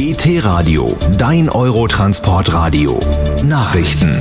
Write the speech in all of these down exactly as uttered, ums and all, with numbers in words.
E T-Radio, dein Eurotransportradio. Nachrichten.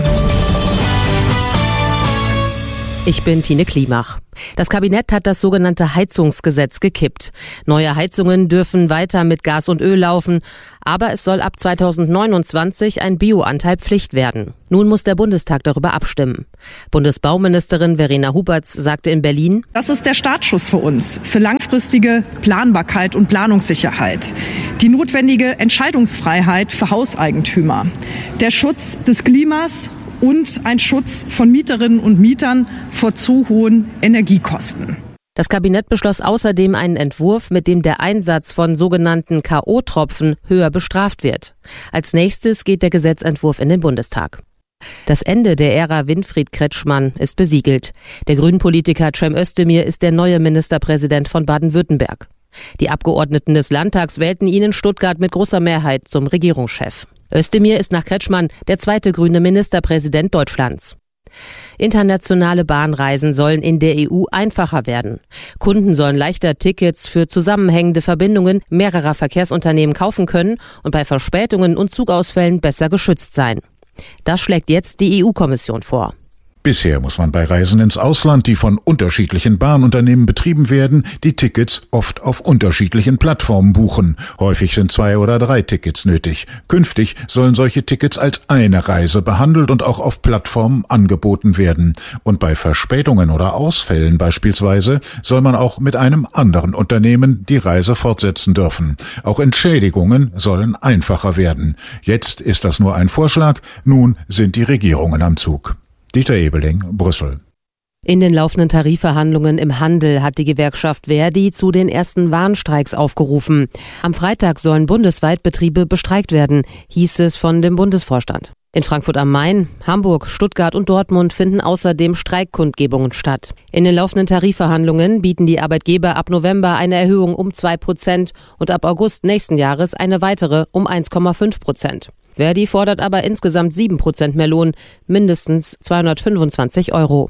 Ich bin Tine Klimach. Das Kabinett hat das sogenannte Heizungsgesetz gekippt. Neue Heizungen dürfen weiter mit Gas und Öl laufen, aber es soll ab zweitausendneunundzwanzig ein Bioanteil Pflicht werden. Nun muss der Bundestag darüber abstimmen. Bundesbauministerin Verena Huberts sagte in Berlin: Das ist der Startschuss für uns, für langfristige Planbarkeit und Planungssicherheit. Die notwendige Entscheidungsfreiheit für Hauseigentümer. Der Schutz des Klimas und ein Schutz von Mieterinnen und Mietern vor zu hohen Energiekosten. Das Kabinett beschloss außerdem einen Entwurf, mit dem der Einsatz von sogenannten K O-Tropfen höher bestraft wird. Als nächstes geht der Gesetzentwurf in den Bundestag. Das Ende der Ära Winfried Kretschmann ist besiegelt. Der Grünen-Politiker Cem Özdemir ist der neue Ministerpräsident von Baden-Württemberg. Die Abgeordneten des Landtags wählten ihn in Stuttgart mit großer Mehrheit zum Regierungschef. Özdemir ist nach Kretschmann der zweite grüne Ministerpräsident Deutschlands. Internationale Bahnreisen sollen in der E U einfacher werden. Kunden sollen leichter Tickets für zusammenhängende Verbindungen mehrerer Verkehrsunternehmen kaufen können und bei Verspätungen und Zugausfällen besser geschützt sein. Das schlägt jetzt die E U-Kommission vor. Bisher muss man bei Reisen ins Ausland, die von unterschiedlichen Bahnunternehmen betrieben werden, die Tickets oft auf unterschiedlichen Plattformen buchen. Häufig sind zwei oder drei Tickets nötig. Künftig sollen solche Tickets als eine Reise behandelt und auch auf Plattformen angeboten werden. Und bei Verspätungen oder Ausfällen beispielsweise soll man auch mit einem anderen Unternehmen die Reise fortsetzen dürfen. Auch Entschädigungen sollen einfacher werden. Jetzt ist das nur ein Vorschlag, nun sind die Regierungen am Zug. Dieter Ebeling, Brüssel. In den laufenden Tarifverhandlungen im Handel hat die Gewerkschaft Verdi zu den ersten Warnstreiks aufgerufen. Am Freitag sollen bundesweit Betriebe bestreikt werden, hieß es von dem Bundesvorstand. In Frankfurt am Main, Hamburg, Stuttgart und Dortmund finden außerdem Streikkundgebungen statt. In den laufenden Tarifverhandlungen bieten die Arbeitgeber ab November eine Erhöhung um zwei Prozent und ab August nächsten Jahres eine weitere um eins Komma fünf Prozent. Verdi fordert aber insgesamt sieben Prozent mehr Lohn, mindestens zweihundertfünfundzwanzig Euro.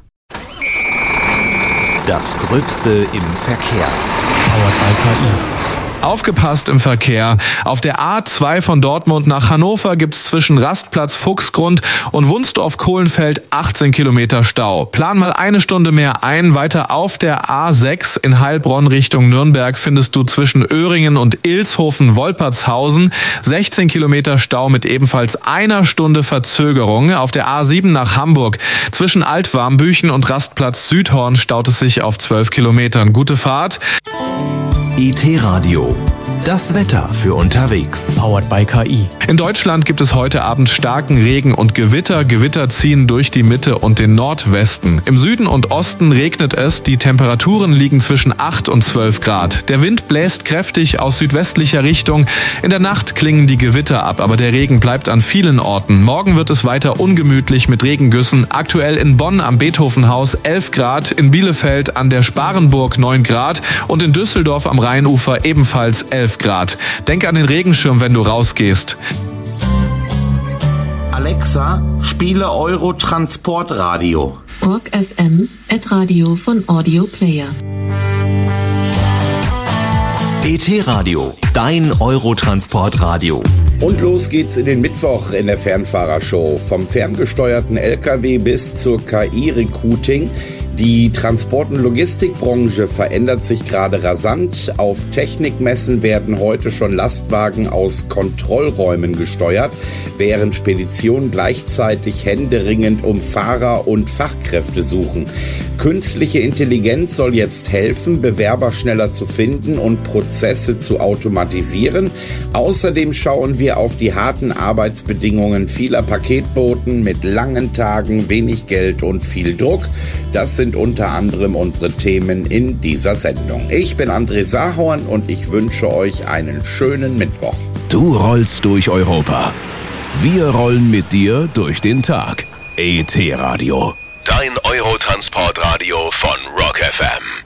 Das Gröbste im Verkehr. Powered by K I. Aufgepasst im Verkehr. Auf der A zwei von Dortmund nach Hannover gibt's zwischen Rastplatz Fuchsgrund und Wunsdorf-Kohlenfeld achtzehn Kilometer Stau. Plan mal eine Stunde mehr ein. Weiter auf der A sechs in Heilbronn Richtung Nürnberg findest du zwischen Öhringen und Ilshofen-Wolpertshausen sechzehn Kilometer Stau mit ebenfalls einer Stunde Verzögerung. Auf der A sieben nach Hamburg zwischen Altwarmbüchen und Rastplatz Südhorn staut es sich auf zwölf Kilometern. Gute Fahrt. E T-Radio. Das Wetter für unterwegs. Powered by K I. In Deutschland gibt es heute Abend starken Regen und Gewitter. Gewitter ziehen durch die Mitte und den Nordwesten. Im Süden und Osten regnet es. Die Temperaturen liegen zwischen acht und zwölf Grad. Der Wind bläst kräftig aus südwestlicher Richtung. In der Nacht klingen die Gewitter ab, aber der Regen bleibt an vielen Orten. Morgen wird es weiter ungemütlich mit Regengüssen. Aktuell in Bonn am Beethovenhaus elf Grad, in Bielefeld an der Sparenburg neun Grad und in Düsseldorf am Rheinufer ebenfalls elf Grad. Denk an den Regenschirm, wenn du rausgehst. Alexa, spiele Eurotransportradio. Rock F M, Ad-Radio von Audio Player. E T-Radio, dein Eurotransportradio. Und los geht's in den Mittwoch in der Fernfahrershow. Vom ferngesteuerten L K W bis zur K I-Recruiting. Die Transport- und Logistikbranche verändert sich gerade rasant. Auf Technikmessen werden heute schon Lastwagen aus Kontrollräumen gesteuert, während Speditionen gleichzeitig händeringend um Fahrer und Fachkräfte suchen. Künstliche Intelligenz soll jetzt helfen, Bewerber schneller zu finden und Prozesse zu automatisieren. Außerdem schauen wir auf die harten Arbeitsbedingungen vieler Paketboten mit langen Tagen, wenig Geld und viel Druck. Das sind unter anderem unsere Themen in dieser Sendung. Ich bin André Sahorn und ich wünsche euch einen schönen Mittwoch. Du rollst durch Europa. Wir rollen mit dir durch den Tag. E T-Radio. Dein Eurotransportradio von Rock F M.